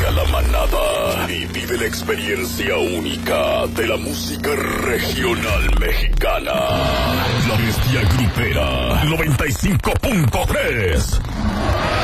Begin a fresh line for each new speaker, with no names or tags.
Sigue a la manada y vive la experiencia única de la música regional mexicana. La Bestia Grupera 95.3.